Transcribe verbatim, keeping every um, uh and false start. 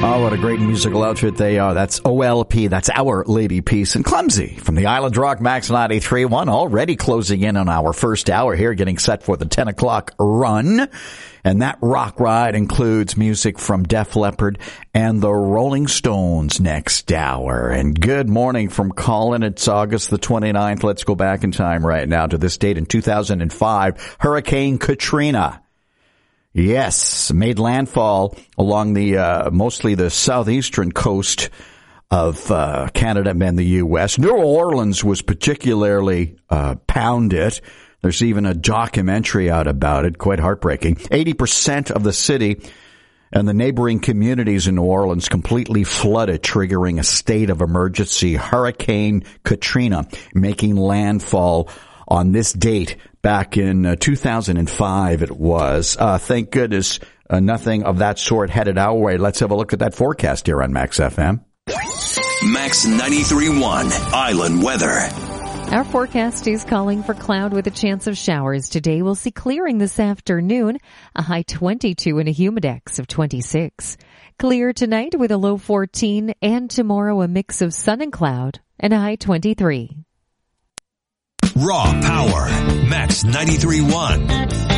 Oh, what a great musical outfit they are. That's O L P. That's Our Lady Peace and Clumsy from the Island Rock Max ninety-three point one. Already closing in on our first hour here, getting set for the ten o'clock run. And that rock ride includes music from Def Leppard and the Rolling Stones next hour. And good morning from Colin. It's August the twenty-ninth. Let's go back in time right now to this date in two thousand five. Hurricane Katrina. Yes, made landfall along the uh, mostly the southeastern coast of uh, Canada and the U S. New Orleans was particularly uh, pounded. There's even a documentary out about it, quite heartbreaking. eighty percent of the city and the neighboring communities in New Orleans completely flooded, triggering a state of emergency. Hurricane Katrina making landfall on this date back in uh, two thousand five it was. Uh, thank goodness uh, nothing of that sort headed our way. Let's have a look at that forecast here on Max F M. Max ninety-three point one Island Weather. Our forecast is calling for cloud with a chance of showers. Today we'll see clearing this afternoon, a high twenty-two and a humidex of twenty-six. Clear tonight with a low fourteen, and tomorrow a mix of sun and cloud and a high twenty-three. Raw power. Max ninety-three point one.